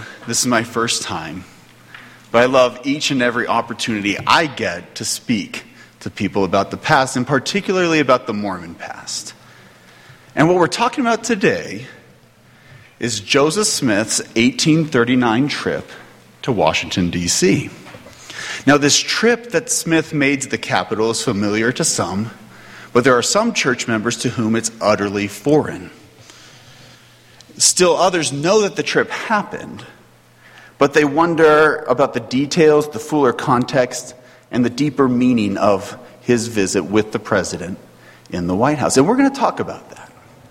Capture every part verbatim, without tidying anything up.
This is my first time, but I love each and every opportunity I get to speak to people about the past, and particularly about the Mormon past. And what we're talking about today is Joseph Smith's eighteen thirty-nine trip to Washington, D C Now, this trip that Smith made to the capital is familiar to some, but there are some church members to whom it's utterly foreign. Still others know that the trip happened, but they wonder about the details, the fuller context, and the deeper meaning of his visit with the president in the White House. And we're going to talk about that.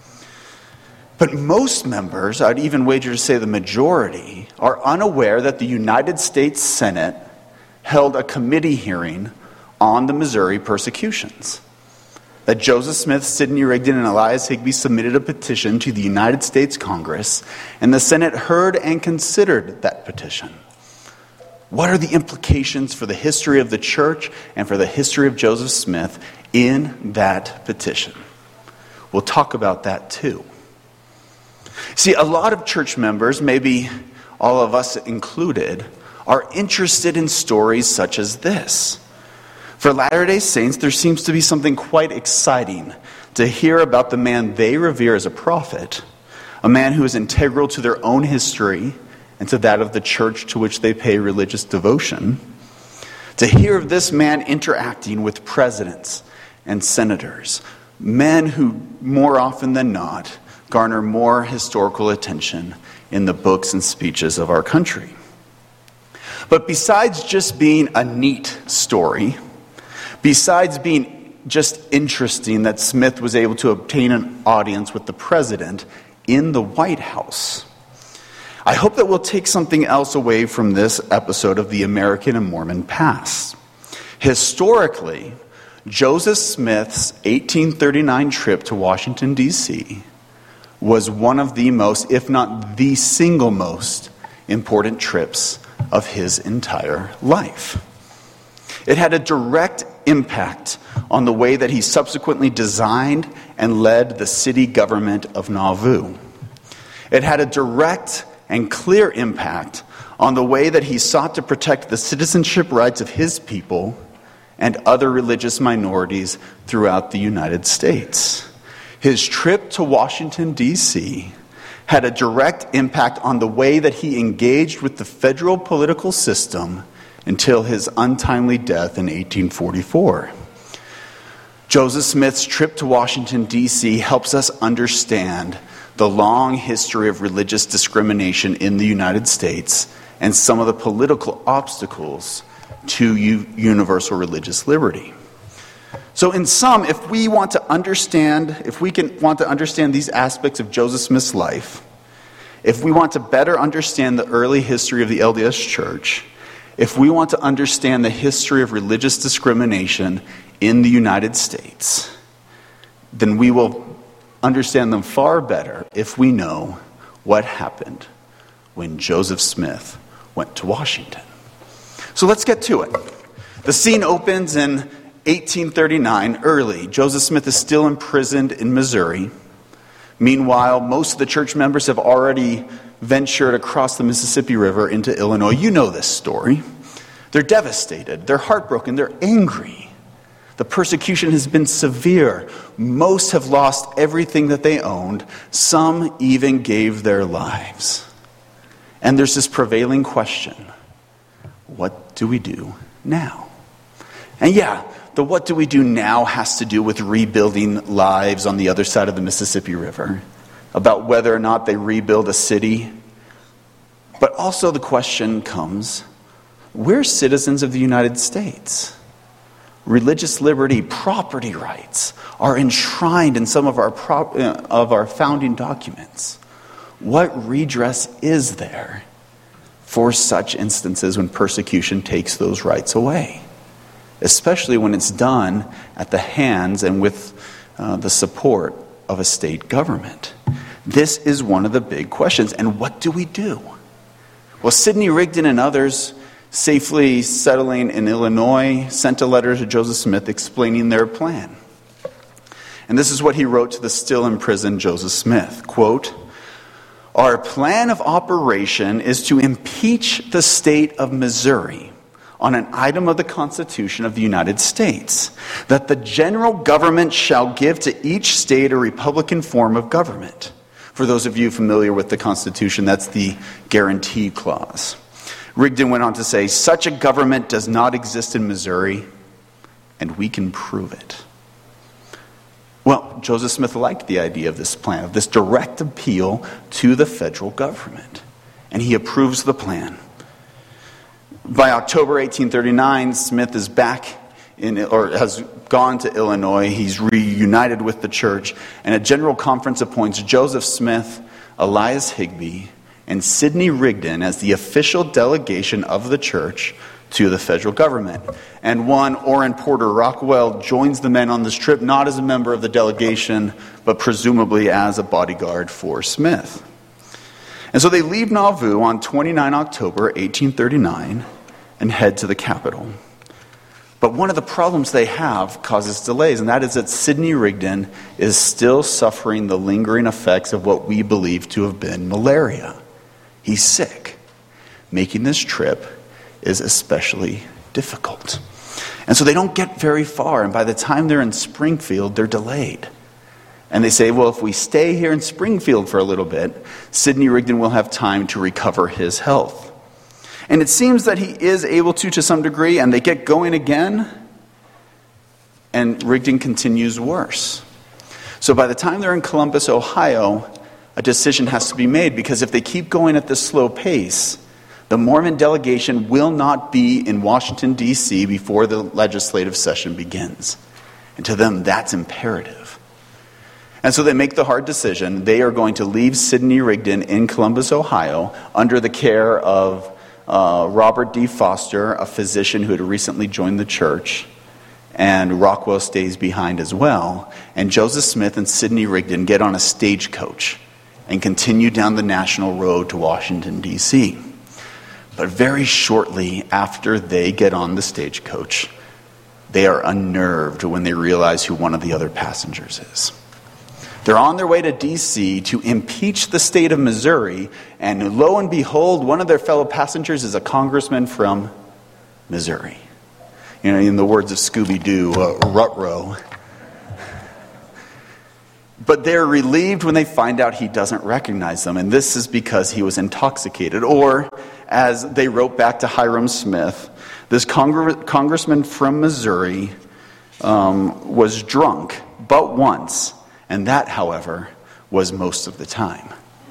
But most members, I'd even wager to say the majority, are unaware that the United States Senate held a committee hearing on the Missouri persecutions. That Joseph Smith, Sidney Rigdon, and Elias Higbee submitted a petition to the United States Congress, and the Senate heard and considered that petition. What are the implications for the history of the church and for the history of Joseph Smith in that petition? We'll talk about that too. See, a lot of church members, maybe all of us included, are interested in stories such as this. For Latter-day Saints, there seems to be something quite exciting to hear about the man they revere as a prophet, a man who is integral to their own history and to that of the church to which they pay religious devotion. To hear of this man interacting with presidents and senators, men who more often than not garner more historical attention in the books and speeches of our country. But besides just being a neat story, besides being just interesting that Smith was able to obtain an audience with the president in the White House, I hope that we'll take something else away from this episode of the American and Mormon past. Historically, Joseph Smith's eighteen thirty-nine trip to Washington, D C was one of the most, if not the single most, important trips of his entire life. It had a direct impact on the way that he subsequently designed and led the city government of Nauvoo. It had a direct and clear impact on the way that he sought to protect the citizenship rights of his people and other religious minorities throughout the United States. His trip to Washington, D C had a direct impact on the way that he engaged with the federal political system until his untimely death in eighteen forty-four. Joseph Smith's trip to Washington, D C helps us understand the long history of religious discrimination in the United States and some of the political obstacles to u- universal religious liberty. So in sum, if we want to understand, if we can want to understand these aspects of Joseph Smith's life, if we want to better understand the early history of the L D S Church, if we want to understand the history of religious discrimination in the United States, then we will understand them far better if we know what happened when Joseph Smith went to Washington. So let's get to it. The scene opens in eighteen thirty-nine, early. Joseph Smith is still imprisoned in Missouri. Meanwhile, most of the church members have already ventured across the Mississippi River into Illinois. You know this story. They're devastated. They're heartbroken. They're angry. The persecution has been severe. Most have lost everything that they owned. Some even gave their lives. And there's this prevailing question: what do we do now? And yeah, the what do we do now has to do with rebuilding lives on the other side of the Mississippi River, about whether or not they rebuild a city. But also the question comes, we're citizens of the United States. Religious liberty, property rights are enshrined in some of our pro- uh, of our founding documents. What redress is there for such instances when persecution takes those rights away? Especially when it's done at the hands and with uh, the support of a state government. This is one of the big questions. And what do we do? Well, Sidney Rigdon and others, safely settling in Illinois, sent a letter to Joseph Smith explaining their plan. And this is what he wrote to the still imprisoned Joseph Smith. Quote, Our plan of operation is to impeach the state of Missouri on an item of the Constitution of the United States, that the general government shall give to each state a republican form of government. For those of you familiar with the Constitution, that's the guarantee clause. Rigdon went on to say, such a government does not exist in Missouri, and we can prove it. Well, Joseph Smith liked the idea of this plan, of this direct appeal to the federal government, and he approves the plan. By October eighteen thirty-nine, Smith is back in, or has gone to Illinois. He's reunited with the church, and a general conference appoints Joseph Smith, Elias Higbee, and Sidney Rigdon as the official delegation of the church to the federal government. And one Orrin Porter Rockwell joins the men on this trip, not as a member of the delegation, but presumably as a bodyguard for Smith. And so they leave Nauvoo on the twenty-ninth of October, eighteen thirty-nine, and head to the capital. But one of the problems they have causes delays, and that is that Sidney Rigdon is still suffering the lingering effects of what we believe to have been malaria. He's sick. Making this trip is especially difficult. And so they don't get very far, and by the time they're in Springfield, they're delayed. And they say, well, if we stay here in Springfield for a little bit, Sidney Rigdon will have time to recover his health. And it seems that he is able to, to some degree, and they get going again, and Rigdon continues worse. So by the time they're in Columbus, Ohio, a decision has to be made, because if they keep going at this slow pace, the Mormon delegation will not be in Washington, D C before the legislative session begins. And to them, that's imperative. And so they make the hard decision. They are going to leave Sidney Rigdon in Columbus, Ohio, under the care of uh, Robert D. Foster, a physician who had recently joined the church. And Rockwell stays behind as well. And Joseph Smith and Sidney Rigdon get on a stagecoach and continue down the national road to Washington, D C But very shortly after they get on the stagecoach, they are unnerved when they realize who one of the other passengers is. They're on their way to D C to impeach the state of Missouri, and lo and behold, one of their fellow passengers is a congressman from Missouri. You know, in the words of Scooby-Doo, uh, Ruh-roh. But they're relieved when they find out he doesn't recognize them, and this is because he was intoxicated. Or, as they wrote back to Hyrum Smith, this congr- congressman from Missouri um, was drunk but once, and that, however, was most of the time.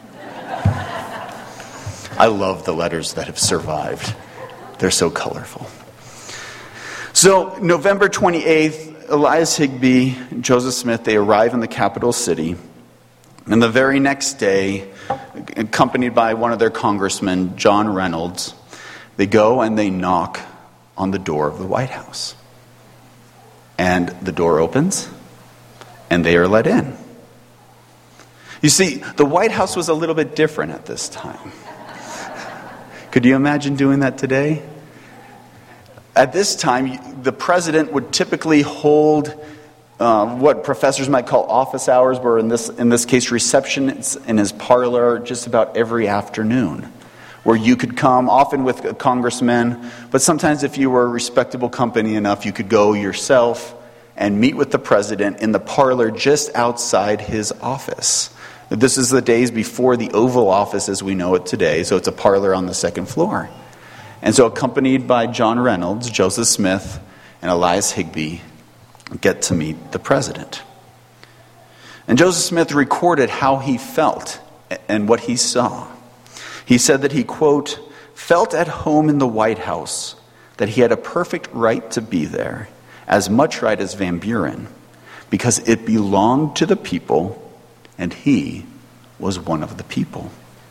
I love the letters that have survived. They're so colorful. So, November twenty-eighth, Elias Higbee and Joseph Smith, they arrive in the capital city. And the very next day, accompanied by one of their congressmen, John Reynolds, they go and they knock on the door of the White House. And the door opens, and they are let in. You see, the White House was a little bit different at this time. Could you imagine doing that today? At this time, the president would typically hold uh, what professors might call office hours, or in this in this case, receptions in his parlor just about every afternoon, where you could come, often with a congressman, but sometimes if you were a respectable company enough, you could go yourself and meet with the president in the parlor just outside his office. This is the days before the Oval Office as we know it today, so it's a parlor on the second floor. And so accompanied by John Reynolds, Joseph Smith, and Elias Higbee get to meet the president. And Joseph Smith recorded how he felt and what he saw. He said that he, quote, felt at home in the White House, that he had a perfect right to be there, as much right as Van Buren, because it belonged to the people, and he was one of the people.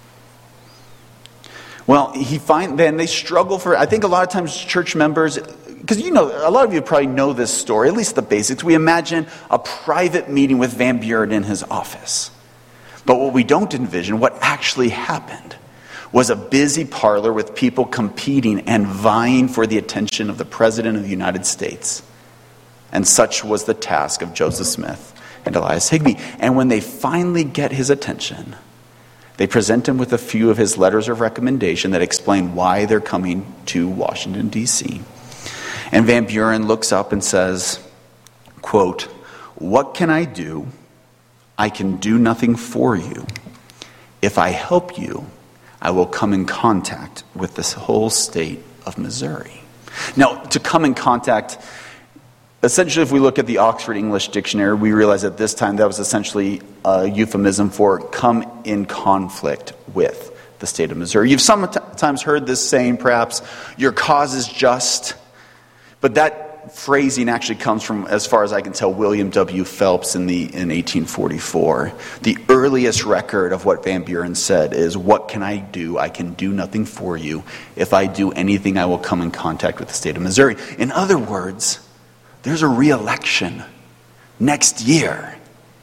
Well, he find then they struggle for, I think a lot of times church members, because you know, a lot of you probably know this story, at least the basics. We imagine a private meeting with Van Buren in his office. But what we don't envision, what actually happened, was a busy parlor with people competing and vying for the attention of the President of the United States. And such was the task of Joseph Smith and Elias Higbee. And when they finally get his attention, They present him with a few of his letters of recommendation that explain why they're coming to Washington, D C And Van Buren looks up and says, quote, "What can I do? I can do nothing for you. If I help you, I will come in contact with this whole state of Missouri." Now, to come in contact, essentially, if we look at the Oxford English Dictionary, we realize at this time that was essentially a euphemism for come in conflict with the state of Missouri. You've sometimes heard this saying, perhaps, "Your cause is just," but that phrasing actually comes from, as far as I can tell, William W. Phelps in the in eighteen forty-four. The earliest record of what Van Buren said is, "What can I do? I can do nothing for you. If I do anything, I will come in contact with the state of Missouri." In other words, there's a re-election next year,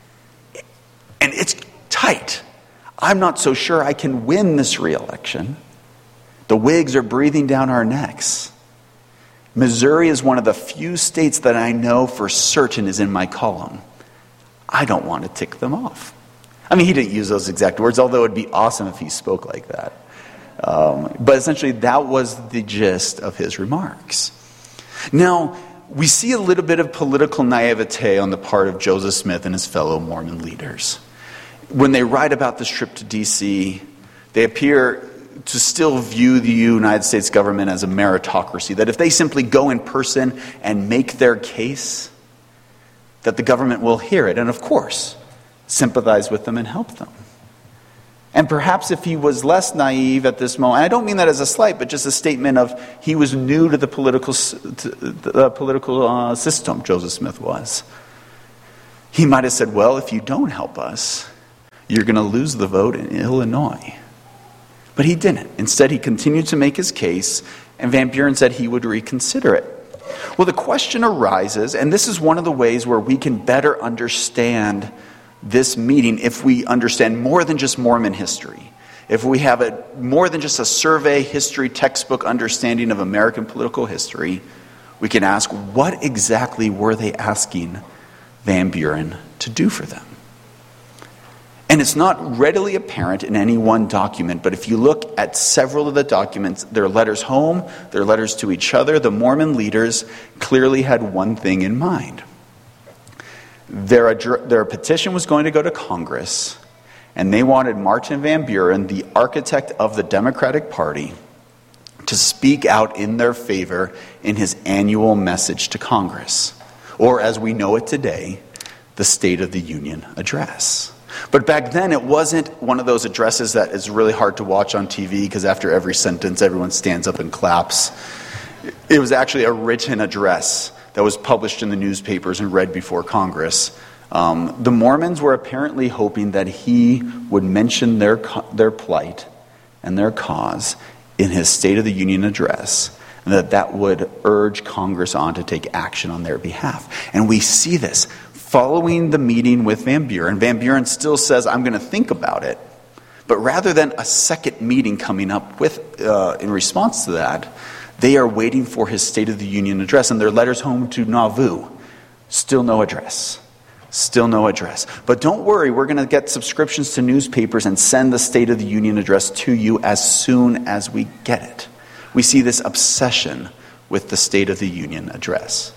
and it's tight. I'm not so sure I can win this re-election. The Whigs are breathing down our necks. Missouri is one of the few states that I know for certain is in my column. I don't want to tick them off. I mean, he didn't use those exact words, although it would be awesome if he spoke like that. Um, but essentially, that was the gist of his remarks. Now, we see a little bit of political naivete on the part of Joseph Smith and his fellow Mormon leaders. When they write about this trip to D C, they appear to still view the United States government as a meritocracy, that if they simply go in person and make their case, that the government will hear it and, of course, sympathize with them and help them. And perhaps if he was less naive at this moment, and I don't mean that as a slight, but just a statement of he was new to the political to the political uh, system, Joseph Smith was. He might have said, "Well, if you don't help us, you're going to lose the vote in Illinois." But he didn't. Instead, he continued to make his case, and Van Buren said he would reconsider it. Well, the question arises, and this is one of the ways where we can better understand this meeting if we understand more than just Mormon history. If we have a more than just a survey history textbook understanding of American political history, we can ask, what exactly were they asking Van Buren to do for them? And it's not readily apparent in any one document, but if you look at several of the documents, their letters home, their letters to each other, the Mormon leaders clearly had one thing in mind. Their, their petition was going to go to Congress, and they wanted Martin Van Buren, the architect of the Democratic Party, to speak out in their favor in his annual message to Congress, or as we know it today, the State of the Union Address. But back then, it wasn't one of those addresses that is really hard to watch on T V because after every sentence, everyone stands up and claps. It was actually a written address that was published in the newspapers and read before Congress. Um, the Mormons were apparently hoping that he would mention their their plight and their cause in his State of the Union address, and that that would urge Congress on to take action on their behalf. And we see this. Following the meeting with Van Buren, Van Buren still says, "I'm going to think about it." But rather than a second meeting coming up with uh, in response to that, they are waiting for his State of the Union address. And their letters home to Nauvoo, still no address. Still no address. But don't worry, we're going to get subscriptions to newspapers and send the State of the Union address to you as soon as we get it. We see this obsession with the State of the Union address.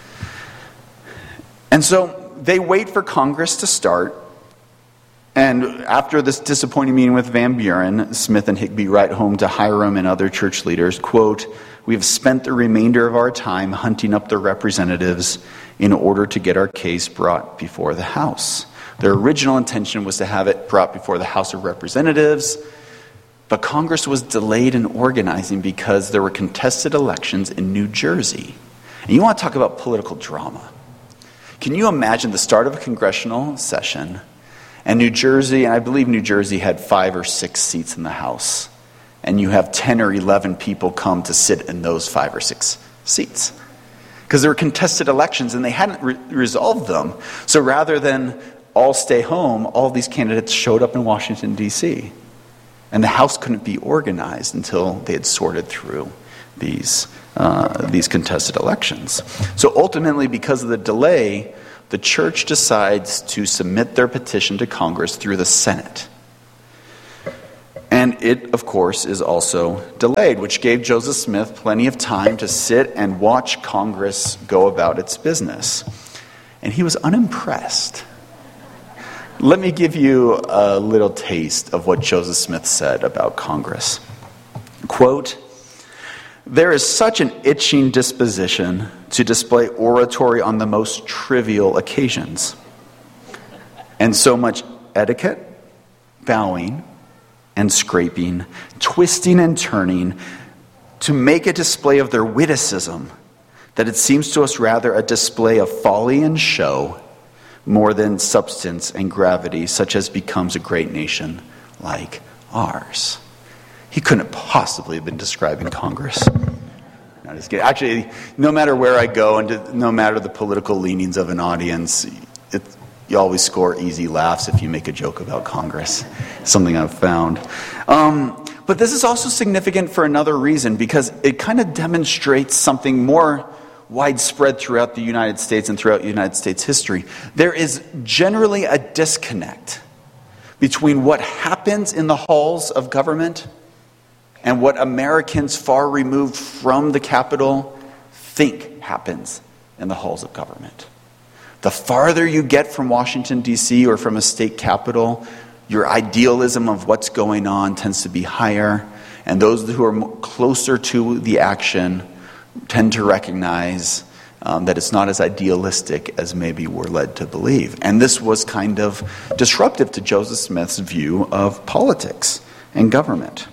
And so they wait for Congress to start, and after this disappointing meeting with Van Buren, Smith and Higbee write home to Hiram and other church leaders, quote, "We have spent the remainder of our time hunting up the representatives in order to get our case brought before the House." Their original intention was to have it brought before the House of Representatives, but Congress was delayed in organizing because there were contested elections in New Jersey. And you want to talk about political drama. Can you imagine the start of a congressional session, and New Jersey, and I believe New Jersey had five or six seats in the House, and you have ten or eleven people come to sit in those five or six seats? Because there were contested elections, and they hadn't re- resolved them. So rather than all stay home, all these candidates showed up in Washington, D C, and the House couldn't be organized until they had sorted through these Uh, these contested elections. So ultimately, because of the delay, the church decides to submit their petition to Congress through the Senate. And it, of course, is also delayed, which gave Joseph Smith plenty of time to sit and watch Congress go about its business. And he was unimpressed. Let me give you a little taste of what Joseph Smith said about Congress. Quote, "There is such an itching disposition to display oratory on the most trivial occasions, and so much etiquette, bowing, and scraping, twisting and turning, to make a display of their witticism, that it seems to us rather a display of folly and show, more than substance and gravity, such as becomes a great nation like ours." He couldn't possibly have been describing Congress. No, just kidding. Actually, no matter where I go, and no matter the political leanings of an audience, it, you always score easy laughs if you make a joke about Congress. Something I've found. Um, but this is also significant for another reason, because it kind of demonstrates something more widespread throughout the United States and throughout United States history. There is generally a disconnect between what happens in the halls of government and what Americans far removed from the Capitol think happens in the halls of government. The farther you get from Washington, D C or from a state capital, your idealism of what's going on tends to be higher, and those who are closer to the action tend to recognize um, that it's not as idealistic as maybe we're led to believe. And this was kind of disruptive to Joseph Smith's view of politics and government.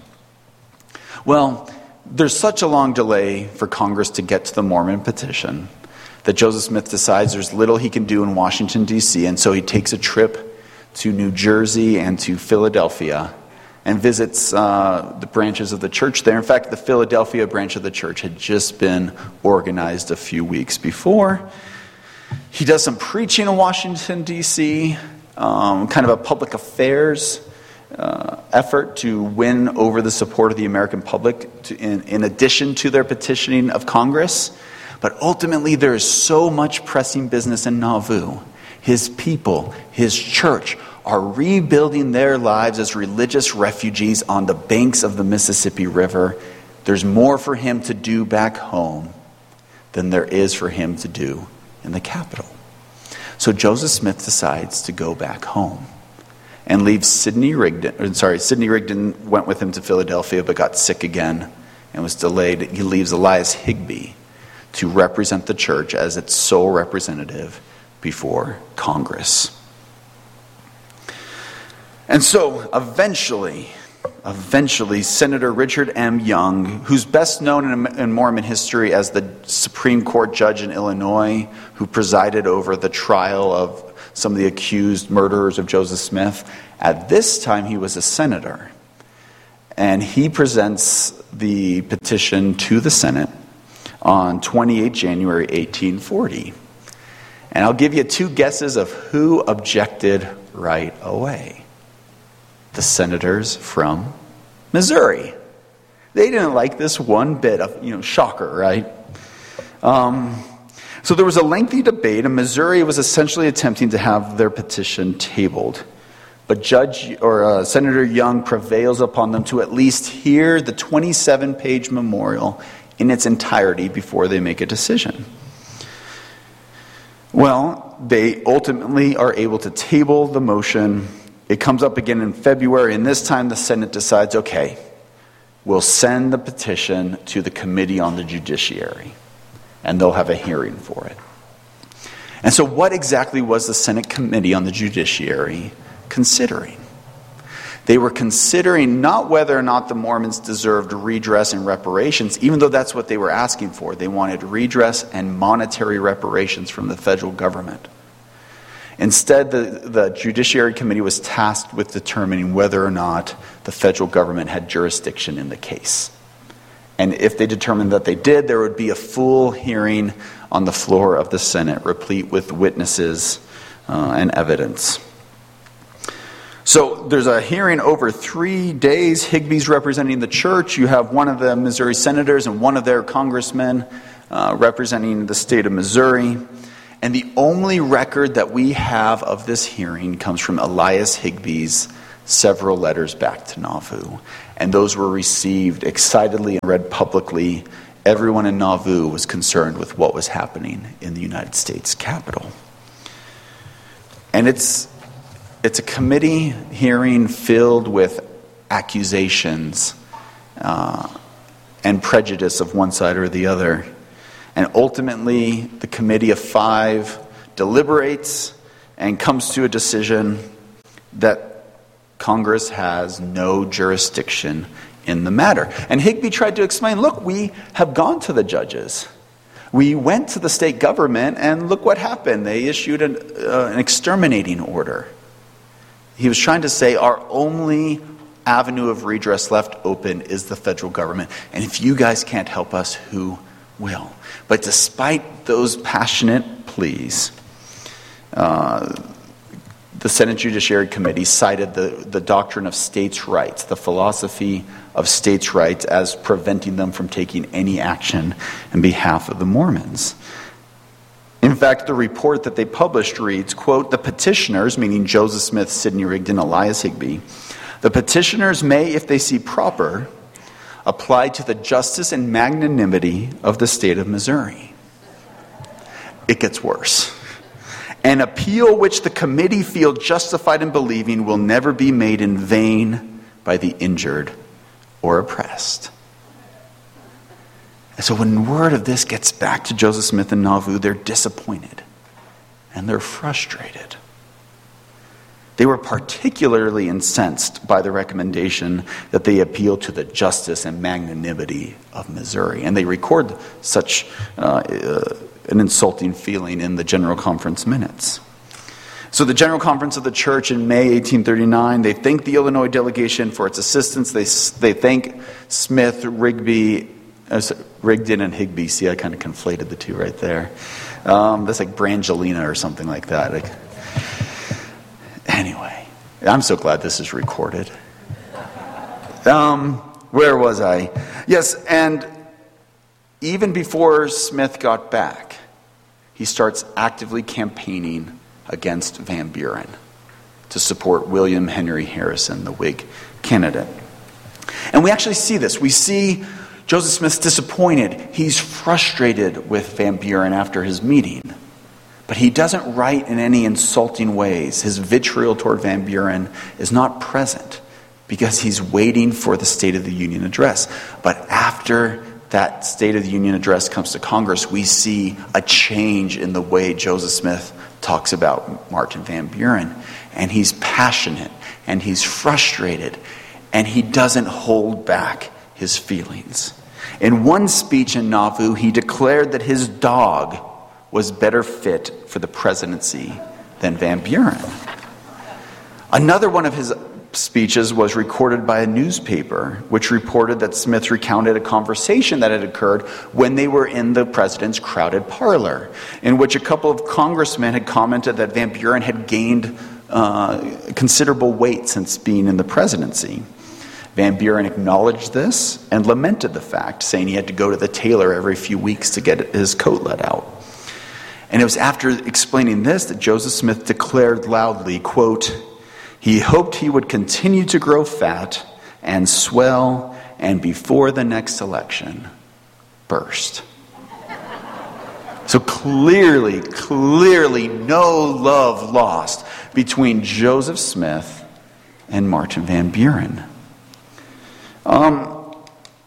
Well, there's such a long delay for Congress to get to the Mormon petition that Joseph Smith decides there's little he can do in Washington, D C, and so he takes a trip to New Jersey and to Philadelphia and visits uh, the branches of the church there. In fact, the Philadelphia branch of the church had just been organized a few weeks before. He does some preaching in Washington, D C, um, kind of a public affairs uh, effort to win over the support of the American public to, in, in addition to their petitioning of Congress. But ultimately, there is so much pressing business in Nauvoo. His people, his church, are rebuilding their lives as religious refugees on the banks of the Mississippi River. There's more for him to do back home than there is for him to do in the capital. So Joseph Smith decides to go back home and leaves Sidney Rigdon. Or sorry, Sidney Rigdon went with him to Philadelphia but got sick again and was delayed. He leaves Elias Higbee to represent the church as its sole representative before Congress. And so eventually, eventually, Senator Richard M. Young, who's best known in, in Mormon history as the Supreme Court judge in Illinois, who presided over the trial of some of the accused murderers of Joseph Smith, at this time he was a senator. And he presents the petition to the Senate on the twenty-eighth of January, eighteen forty. And I'll give you two guesses of who objected right away. The senators from Missouri. They didn't like this one bit of, you know, shocker, right? Um, so there was a lengthy debate, and Missouri was essentially attempting to have their petition tabled. But Judge or uh, Senator Young prevails upon them to at least hear the twenty-seven page memorial in its entirety before they make a decision. Well, they ultimately are able to table the motion. It comes up again in February, and this time the Senate decides, okay, we'll send the petition to the Committee on the Judiciary, and they'll have a hearing for it. And so what exactly was the Senate Committee on the Judiciary considering? They were considering not whether or not the Mormons deserved redress and reparations, even though that's what they were asking for. They wanted redress and monetary reparations from the federal government. Instead, the, the Judiciary Committee was tasked with determining whether or not the federal government had jurisdiction in the case. And if they determined that they did, there would be a full hearing on the floor of the Senate, replete with witnesses uh, and evidence. So there's a hearing over three days. Higbee's representing the church. You have one of the Missouri senators and one of their congressmen uh, representing the state of Missouri. And the only record that we have of this hearing comes from Elias Higbee's several letters back to Nauvoo. And those were received excitedly and read publicly. Everyone in Nauvoo was concerned with what was happening in the United States Capitol. And it's it's a committee hearing filled with accusations uh, and prejudice of one side or the other. And ultimately, the committee of five deliberates and comes to a decision that Congress has no jurisdiction in the matter. And Higbee tried to explain, look, we have gone to the judges. We went to the state government, and look what happened. They issued an, uh, an exterminating order. He was trying to say our only avenue of redress left open is the federal government. And if you guys can't help us, who will? But despite those passionate pleas, uh, the Senate Judiciary Committee cited the, the doctrine of states' rights, the philosophy of states' rights, as preventing them from taking any action in behalf of the Mormons. In fact, the report that they published reads, quote, the petitioners, meaning Joseph Smith, Sidney Rigdon, Elias Higbee, the petitioners may, if they see proper, apply to the justice and magnanimity of the state of Missouri. It gets worse. An appeal which the committee feel justified in believing will never be made in vain by the injured or oppressed. And so when word of this gets back to Joseph Smith and Nauvoo, they're disappointed and they're frustrated. They were particularly incensed by the recommendation that they appeal to the justice and magnanimity of Missouri. And they record such uh, uh, an insulting feeling in the General Conference minutes. So the General Conference of the Church in May eighteen thirty-nine, they thank the Illinois delegation for its assistance. They they thank Smith, Rigby, uh, Rigdon, and Higbee. See, I kind of conflated the two right there. Um, that's like Brangelina or something like that. Like, anyway, I'm so glad this is recorded. Um, where was I? Yes, and even before Smith got back, he starts actively campaigning against Van Buren to support William Henry Harrison, the Whig candidate. And we actually see this. We see Joseph Smith's disappointed. He's frustrated with Van Buren after his meeting. But he doesn't write in any insulting ways. His vitriol toward Van Buren is not present because he's waiting for the State of the Union address. But after that State of the Union address comes to Congress, we see a change in the way Joseph Smith talks about Martin Van Buren. And he's passionate, and he's frustrated, and he doesn't hold back his feelings. In one speech in Nauvoo, he declared that his dog was better fit for the presidency than Van Buren. Another one of his speeches was recorded by a newspaper, which reported that Smith recounted a conversation that had occurred when they were in the president's crowded parlor, in which a couple of congressmen had commented that Van Buren had gained uh, considerable weight since being in the presidency. Van Buren acknowledged this and lamented the fact, saying he had to go to the tailor every few weeks to get his coat let out. And it was after explaining this that Joseph Smith declared loudly, quote, he hoped he would continue to grow fat and swell and before the next election burst. So clearly, clearly no love lost between Joseph Smith and Martin Van Buren. Um,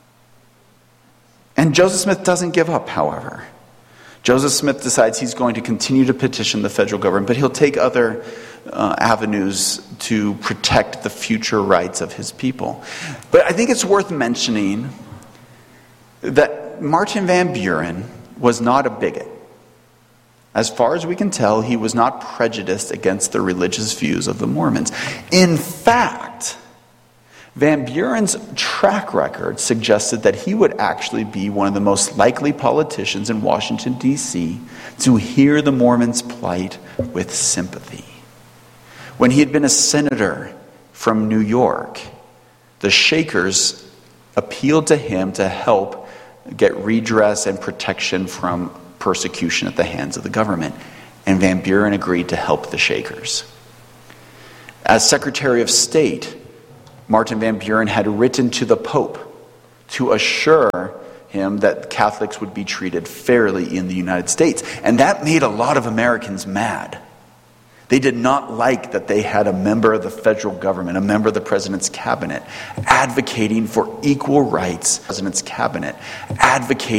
and Joseph Smith doesn't give up, however. Joseph Smith decides he's going to continue to petition the federal government, but he'll take other uh, avenues to protect the future rights of his people. But I think it's worth mentioning that Martin Van Buren was not a bigot. As far as we can tell, he was not prejudiced against the religious views of the Mormons. In fact, Van Buren's track record suggested that he would actually be one of the most likely politicians in Washington, D C to hear the Mormons' plight with sympathy. When he had been a senator from New York, the Shakers appealed to him to help get redress and protection from persecution at the hands of the government. And Van Buren agreed to help the Shakers. As Secretary of State, Martin Van Buren had written to the Pope to assure him that Catholics would be treated fairly in the United States. And that made a lot of Americans mad. They did not like that they had a member of the federal government, a member of the president's cabinet, advocating for equal rights, president's cabinet, advocating